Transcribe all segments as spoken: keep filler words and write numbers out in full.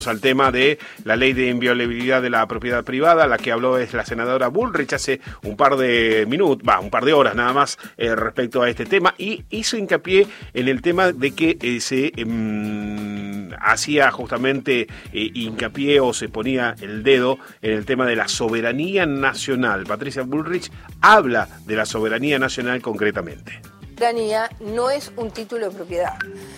Al tema de la ley de inviolabilidad de la propiedad privada, la que habló es la senadora Bullrich hace un par de minutos, va, un par de horas nada más eh, respecto a este tema, y hizo hincapié en el tema de que eh, se eh, hacía justamente eh, hincapié o se ponía el dedo en el tema de la soberanía nacional. Patricia Bullrich habla de la soberanía nacional concretamente. Soberanía no es un título de propiedad.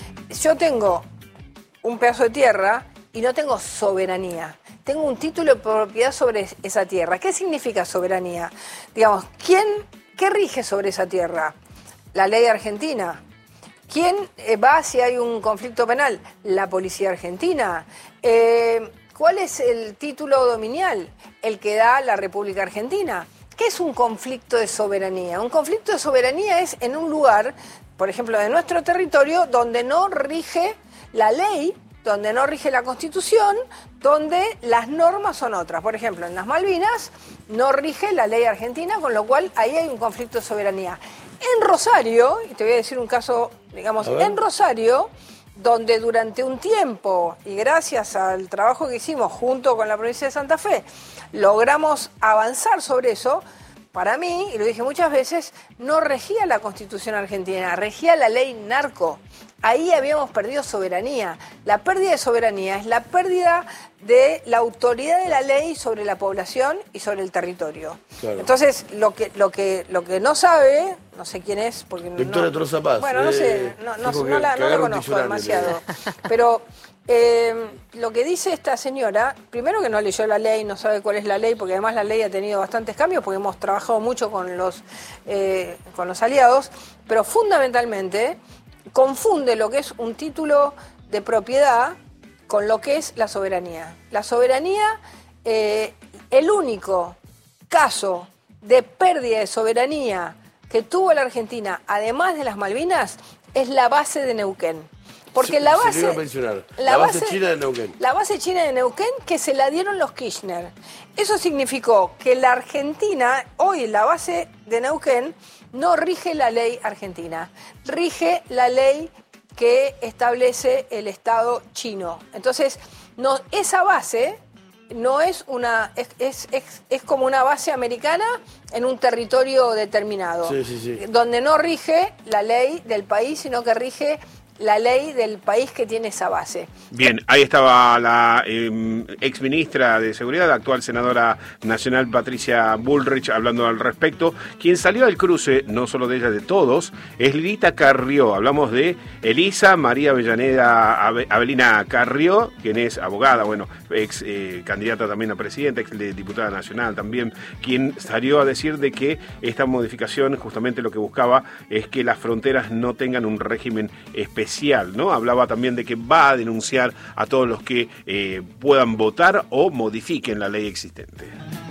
Yo tengo un pedazo de tierra y no tengo soberanía. Tengo un título de propiedad sobre esa tierra. ¿Qué significa soberanía? Digamos, ¿quién, qué rige sobre esa tierra? La ley argentina. ¿Quién va si hay un conflicto penal? La policía argentina. Eh, ¿Cuál es el título dominial? El que da la República Argentina. ¿Qué es un conflicto de soberanía? Un conflicto de soberanía es en un lugar, por ejemplo, de nuestro territorio, donde no rige la ley, donde no rige la Constitución, donde las normas son otras. Por ejemplo, en las Malvinas no rige la ley argentina, con lo cual ahí hay un conflicto de soberanía. En Rosario, y te voy a decir un caso, digamos, en Rosario, donde durante un tiempo, y gracias al trabajo que hicimos junto con la provincia de Santa Fe, logramos avanzar sobre eso. Para mí, y lo dije muchas veces, no regía la Constitución argentina, regía la ley narco. Ahí habíamos perdido soberanía. La pérdida de soberanía es la pérdida de la autoridad de la ley sobre la población y sobre el territorio. Claro. Entonces, lo que, lo que, lo que no sabe, no sé quién es, porque Doctora no, Troza Paz. Bueno, no sé, no, no, no, la, no la conozco demasiado. Pero eh, lo que dice esta señora, primero que no leyó la ley, no sabe cuál es la ley, porque además la ley ha tenido bastantes cambios, porque hemos trabajado mucho con los, eh, con los aliados, pero fundamentalmente confunde lo que es un título de propiedad con lo que es la soberanía. La soberanía, eh, el único caso de pérdida de soberanía que tuvo la Argentina, además de las Malvinas, es la base de Neuquén. Porque se, la base, se iba a mencionar, la, la base, base china de Neuquén. La base china de Neuquén que se la dieron los Kirchner. Eso significó que la Argentina, hoy la base de Neuquén, no rige la ley argentina, rige la ley que establece el Estado chino. Entonces, no, esa base no es una, es, es, es, es como una base americana en un territorio determinado, sí, sí, sí. donde no rige la ley del país, sino que rige la ley del país que tiene esa base. Bien, ahí estaba la eh, ex ministra de Seguridad, actual senadora nacional Patricia Bullrich, hablando al respecto. Quien salió al cruce, no solo de ella, de todos, es Lilita Carrió. Hablamos de Elisa María Avellaneda Avelina Carrió, quien es abogada, bueno, ex eh, candidata también a presidenta, ex diputada nacional también, quien salió a decir de que esta modificación justamente lo que buscaba es que las fronteras no tengan un régimen especial. Especial, ¿no? Hablaba también de que va a denunciar a todos los que eh, puedan votar o modifiquen la ley existente.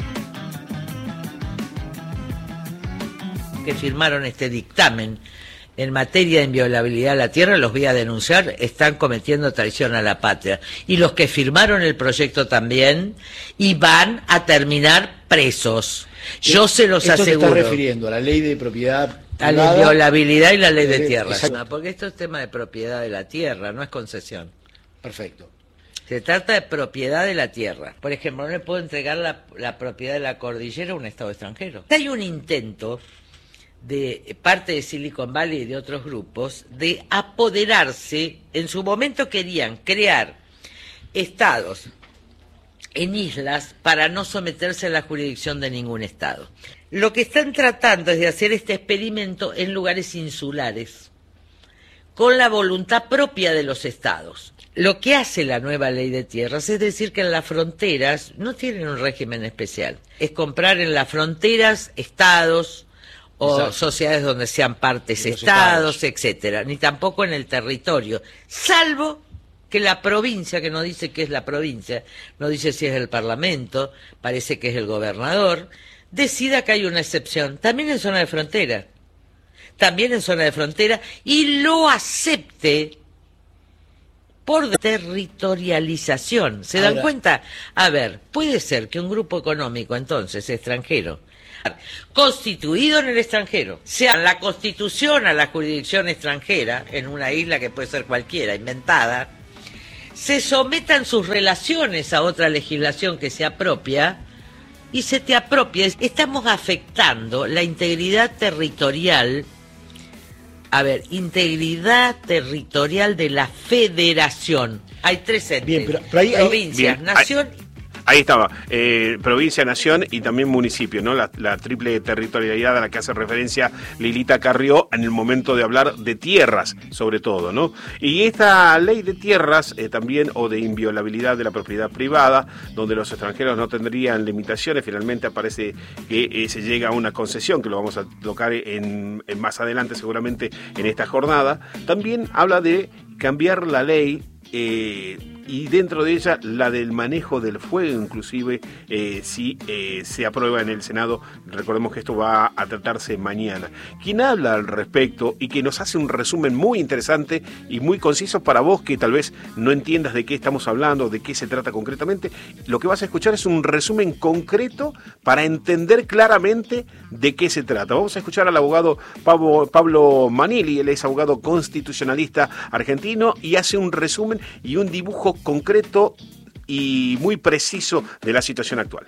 Que firmaron este dictamen en materia de inviolabilidad de la tierra, los voy a denunciar, están cometiendo traición a la patria. Y los que firmaron el proyecto también, y van a terminar presos. Yo se los Esto aseguro. ¿Esto se está refiriendo a la ley de propiedad a la inviolabilidad y la ley de eh, tierra? Exacto. Porque esto es tema de propiedad de la tierra, no es concesión. Perfecto. Se trata de propiedad de la tierra. Por ejemplo, no le puedo entregar la, la propiedad de la cordillera a un Estado extranjero. Hay un intento de parte de Silicon Valley y de otros grupos de apoderarse. En su momento querían crear estados en islas para no someterse a la jurisdicción de ningún estado. Lo que están tratando es de hacer este experimento en lugares insulares, con la voluntad propia de los estados. Lo que hace la nueva ley de tierras es decir que en las fronteras no tienen un régimen especial. Es comprar en las fronteras estados o Exacto. sociedades donde sean partes estados, estados, etcétera, ni tampoco en el territorio, salvo que la provincia, que no dice qué es la provincia, no dice si es el parlamento, parece que es el gobernador, decida que hay una excepción, también en zona de frontera, también en zona de frontera, y lo acepte por territorialización. ¿Se dan Ahora, cuenta? A ver, puede ser que un grupo económico, entonces, extranjero, constituido en el extranjero, sea la constitución a la jurisdicción extranjera, en una isla que puede ser cualquiera, inventada, se sometan sus relaciones a otra legislación que se apropia y se te apropia. Estamos afectando la integridad territorial, a ver, integridad territorial de la federación. Hay tres entes, bien, pero, pero ahí, provincia, bien, nación... Ahí, ahí estaba, eh, provincia, nación y también municipio, ¿no? La, la triple territorialidad a la que hace referencia Lilita Carrió en el momento de hablar de tierras, sobre todo, ¿no? Y esta ley de tierras eh, también, o de inviolabilidad de la propiedad privada, donde los extranjeros no tendrían limitaciones, finalmente aparece que eh, se llega a una concesión, que lo vamos a tocar en, en más adelante seguramente en esta jornada. También habla de cambiar la ley eh, y dentro de ella la del manejo del fuego, inclusive eh, si eh, se aprueba en el Senado. Recordemos que esto va a tratarse mañana. Quien habla al respecto y que nos hace un resumen muy interesante y muy conciso para vos que tal vez no entiendas de qué estamos hablando, de qué se trata concretamente, lo que vas a escuchar es un resumen concreto para entender claramente de qué se trata. Vamos a escuchar al abogado Pablo, Pablo Manili. Él es abogado constitucionalista argentino y hace un resumen y un dibujo concreto y muy preciso de la situación actual.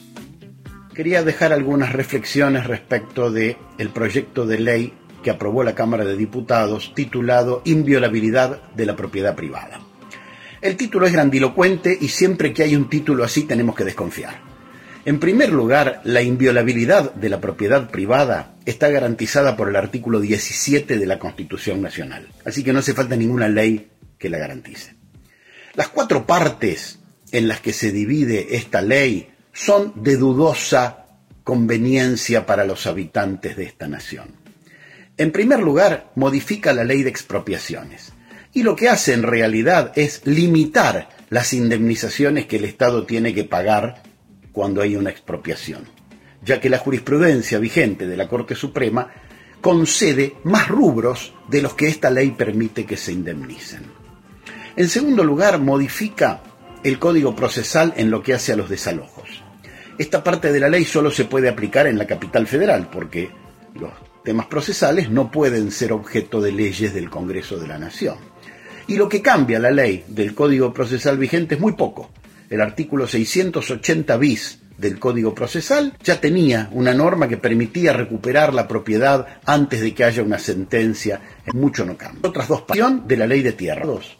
Quería dejar algunas reflexiones respecto de el proyecto de ley que aprobó la Cámara de Diputados titulado Inviolabilidad de la propiedad privada. El título es grandilocuente y siempre que hay un título así tenemos que desconfiar. En primer lugar, la inviolabilidad de la propiedad privada está garantizada por el artículo diecisiete de la Constitución Nacional, así que no hace falta ninguna ley que la garantice. Las cuatro partes en las que se divide esta ley son de dudosa conveniencia para los habitantes de esta nación. En primer lugar, modifica la ley de expropiaciones, y lo que hace en realidad es limitar las indemnizaciones que el Estado tiene que pagar cuando hay una expropiación, ya que la jurisprudencia vigente de la Corte Suprema concede más rubros de los que esta ley permite que se indemnicen. En segundo lugar, modifica el Código Procesal en lo que hace a los desalojos. Esta parte de la ley solo se puede aplicar en la capital federal, porque los temas procesales no pueden ser objeto de leyes del Congreso de la Nación. Y lo que cambia la ley del Código Procesal vigente es muy poco. El artículo seiscientos ochenta bis del Código Procesal ya tenía una norma que permitía recuperar la propiedad antes de que haya una sentencia. Mucho no cambia. Otras dos partes de la ley de tierra. Dos.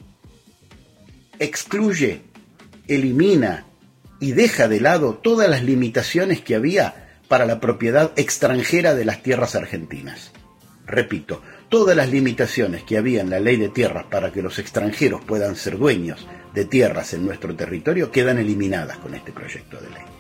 Excluye, elimina y deja de lado todas las limitaciones que había para la propiedad extranjera de las tierras argentinas. Repito, todas las limitaciones que había en la ley de tierras para que los extranjeros puedan ser dueños de tierras en nuestro territorio quedan eliminadas con este proyecto de ley.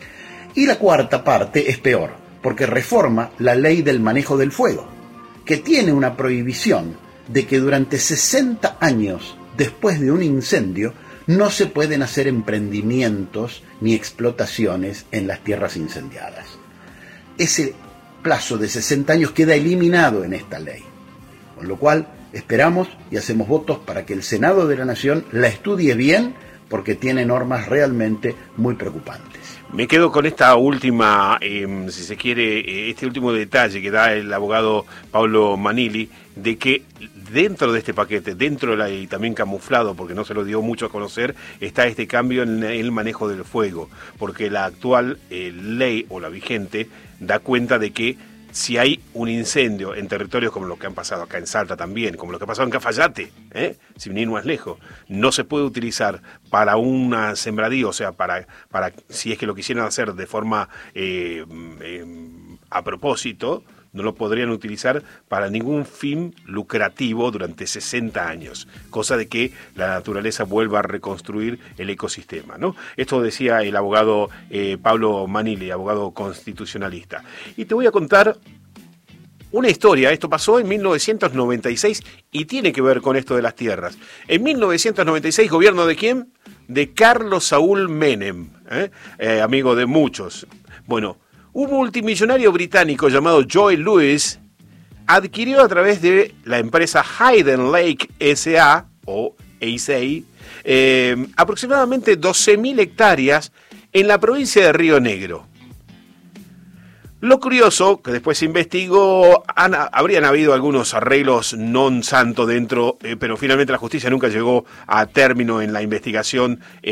Y la cuarta parte es peor, porque reforma la ley del manejo del fuego, que tiene una prohibición de que durante sesenta años después de un incendio no se pueden hacer emprendimientos ni explotaciones en las tierras incendiadas. Ese plazo de sesenta años queda eliminado en esta ley, con lo cual esperamos y hacemos votos para que el Senado de la Nación la estudie bien, porque tiene normas realmente muy preocupantes. Me quedo con esta última, eh, si se quiere, eh, este último detalle que da el abogado Pablo Manili, de que dentro de este paquete, dentro de la, y también camuflado, porque no se lo dio mucho a conocer, está este cambio en el manejo del fuego, porque la actual eh, ley o la vigente da cuenta de que si hay un incendio en territorios como los que han pasado acá en Salta también, como lo que ha pasado en Cafayate, ¿eh? sin ir más lejos, no se puede utilizar para una sembradío, o sea, para, para si es que lo quisieran hacer de forma eh, eh, a propósito, no lo podrían utilizar para ningún fin lucrativo durante sesenta años, cosa de que la naturaleza vuelva a reconstruir el ecosistema, ¿no? Esto decía el abogado eh, Pablo Manili, abogado constitucionalista. Y te voy a contar una historia. Esto pasó en mil novecientos noventa y seis y tiene que ver con esto de las tierras. En mil novecientos noventa y seis, ¿gobierno de quién? De Carlos Saúl Menem, ¿eh? Eh, amigo de muchos. Bueno, un multimillonario británico llamado Joy Lewis adquirió a través de la empresa Hayden Lake S A o S A eh, aproximadamente doce mil hectáreas en la provincia de Río Negro. Lo curioso, que después se investigó, han, habrían habido algunos arreglos non santo dentro, eh, pero finalmente la justicia nunca llegó a término en la investigación. Eh,